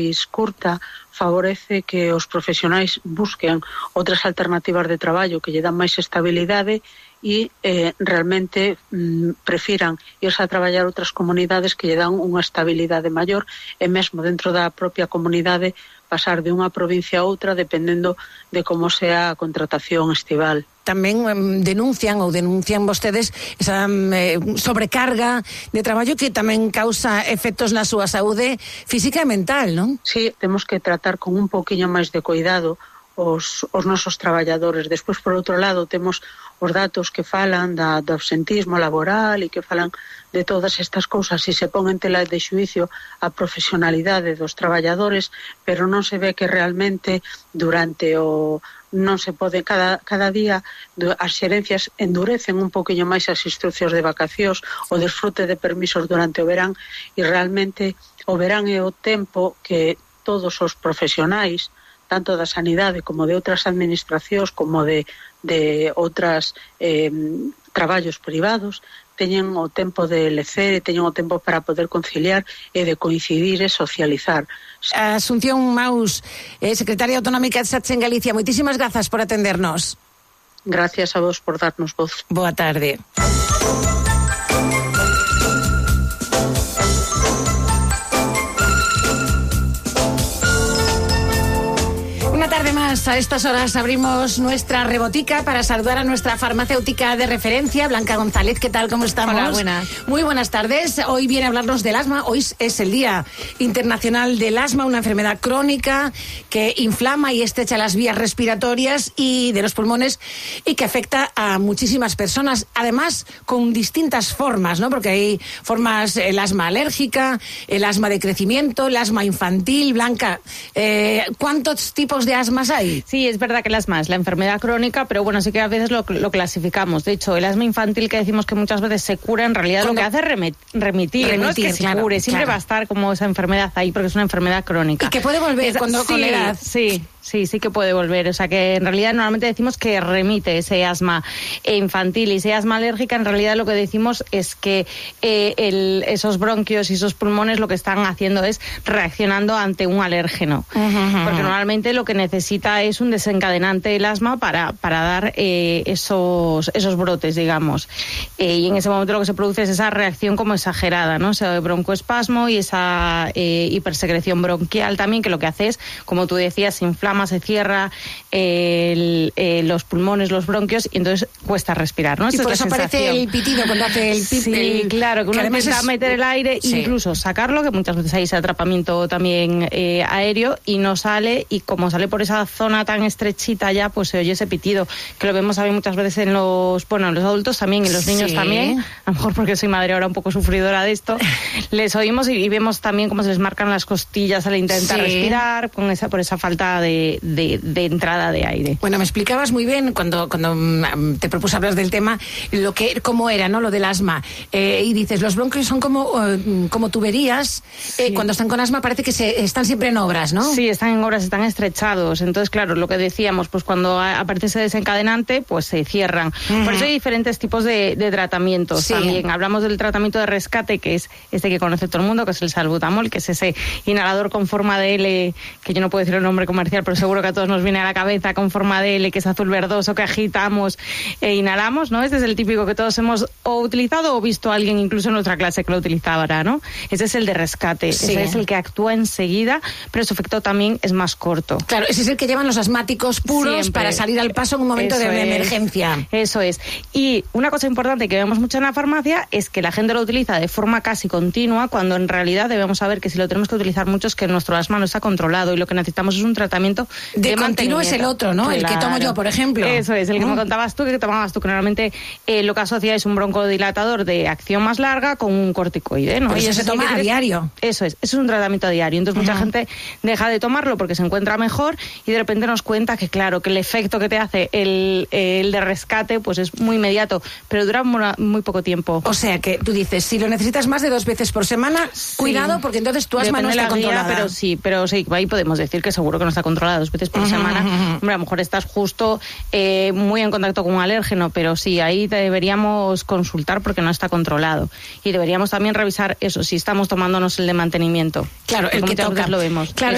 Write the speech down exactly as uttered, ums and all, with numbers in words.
curta favorece que os profesionais busquen outras alternativas de traballo que lle dan máis estabilidade e eh, realmente mm, prefiran irse a traballar outras comunidades que lle dan unha estabilidade maior e mesmo dentro da propia comunidade pasar de unha provincia a outra dependendo de como sea a contratación estival. Tamén eh, denuncian ou denuncian vostedes esa eh, sobrecarga de traballo que tamén causa efectos na súa saúde física e mental, non? Sí, temos que tratar con un poquinho máis de cuidado os, os nosos traballadores. Despois, por outro lado, temos os datos que falan da, do absentismo laboral e que falan de todas estas cousas e se pon en tela de xuicio a profesionalidade dos traballadores, pero non se ve que realmente durante o non se pode, cada, cada día as xerencias endurecen un poquinho máis as instruccións de vacacións, o desfrute de permisos durante o verán, e realmente o verán é o tempo que todos os profesionais, tanto da sanidade como de outras administracións, como de, de outras eh, traballos privados, teñen o tempo de lecer e teñen o tempo para poder conciliar e de coincidir e socializar. Asunción Maus, eh, secretaria autonómica de S A T S en Galicia, moitísimas grazas por atendernos. Gracias a vos por darnos voz. Boa tarde. A estas horas abrimos nuestra rebotica para saludar a nuestra farmacéutica de referencia, Blanca González. ¿Qué tal? ¿Cómo estamos? Hola, buenas. Muy buenas tardes. Hoy viene a hablarnos del asma. Hoy es el Día Internacional del Asma, una enfermedad crónica que inflama y estrecha las vías respiratorias y de los pulmones y que afecta a muchísimas personas, además con distintas formas, ¿no? Porque hay formas, el asma alérgica, el asma de crecimiento, el asma infantil. Blanca, eh, ¿cuántos tipos de asmas hay? Sí, es verdad que el asma es la enfermedad crónica, pero bueno, sí que a veces lo, lo clasificamos. De hecho, el asma infantil, que decimos que muchas veces se cura, en realidad Cuando... lo que hace es remit, remitir, remitir, no es que se claro, cure, siempre claro. va a estar como esa enfermedad ahí porque es una enfermedad crónica. Y que puede volver es, cuando, sí, con la edad. Sí, sí, sí que puede volver. O sea que en realidad normalmente decimos que remite ese asma infantil y ese asma alérgica. En realidad lo que decimos es que eh, el, esos bronquios y esos pulmones lo que están haciendo es reaccionando ante un alérgeno. Uh-huh, uh-huh. Porque normalmente lo que necesita es un desencadenante el asma para, para dar eh, esos, esos brotes, digamos. Eh, y en ese momento lo que se produce es esa reacción como exagerada, ¿no? Ese broncoespasmo y esa eh, hipersecreción bronquial también, que lo que hace es, como tú decías, se inflama, se cierra eh, el, eh, los pulmones, los bronquios, y entonces cuesta respirar, ¿no? Y Esa por es eso la aparece sensación. el pitido cuando hace el pitido. Sí, el... claro, que uno que intenta es... meter el aire, sí. incluso sacarlo, que muchas veces hay ese atrapamiento también eh, aéreo, y no sale, y como sale por esa zona tan estrechita ya, pues se oye ese pitido, que lo vemos también muchas veces en los, bueno, en los adultos también, en los niños sí. también, a lo mejor porque soy madre ahora un poco sufridora de esto, les oímos y, y vemos también cómo se les marcan las costillas al intentar sí. respirar, con esa, por esa falta de, de, de entrada de aire. Bueno, me explicabas muy bien cuando, cuando um, te propuse hablar del tema, lo que, cómo era, ¿no? Lo del asma. Eh, y dices, los bronquios son como, uh, como tuberías, sí. eh, cuando están con asma parece que se, están siempre en obras, ¿no? Sí, están en obras, están estrechados. Entonces, claro, lo que decíamos, pues cuando aparece ese desencadenante, pues se cierran. Uh-huh. Por eso hay diferentes tipos de, de tratamientos sí. también. Hablamos del tratamiento de rescate, que es este que conoce todo el mundo, que es el salbutamol, que es ese inhalador con forma de L, que yo no puedo decir el nombre comercial, pero seguro que a todos nos viene a la cabeza, con forma de L, que es azul verdoso, que agitamos e inhalamos, ¿no? Este es el típico que todos hemos o utilizado o visto a alguien incluso en nuestra clase que lo utilizaba ahora, ¿no? Ese es el de rescate, sí. ese es el que actúa enseguida, pero su efecto también es más corto. Claro, ese es el que llevan los asmáticos puros Siempre. para salir al paso en un momento Eso de es. emergencia. Eso es. Y una cosa importante que vemos mucho en la farmacia es que la gente lo utiliza de forma casi continua, cuando en realidad debemos saber que si lo tenemos que utilizar mucho es que nuestro asma no está controlado y lo que necesitamos es un tratamiento de, de continuo es el otro, ¿no? Claro. El que tomo yo, por ejemplo. Eso es, el que ¿no? me contabas tú, que tomabas tú, que normalmente eh, lo que asocia es un broncodilatador de acción más larga con un corticoide, ¿no? Pero y eso eso se toma a diario. Eso es, eso es un tratamiento a diario. Entonces uh-huh. mucha gente deja de tomarlo porque se encuentra mejor y de repente nos cuenta que claro, que el efecto que te hace el, el de rescate pues es muy inmediato, pero dura muy, muy poco tiempo. O sea que tú dices, si lo necesitas más de dos veces por semana, sí. cuidado, porque entonces tu asma Depende no está controlada. Guía, pero sí, pero sí, ahí podemos decir que seguro que no está controlada dos veces por uh-huh, semana. Uh-huh. Hombre, a lo mejor estás justo eh, muy en contacto con un alérgeno, pero sí, ahí deberíamos consultar porque no está controlado. Y deberíamos también revisar eso, si estamos tomándonos el de mantenimiento. Claro, el que toca. Lo vemos. Claro,